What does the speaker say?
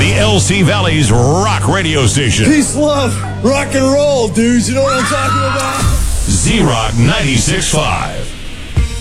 the LC Valley's rock radio station. Peace, love, rock and roll, dudes. You know what I'm talking about? Z-Rock 96.5.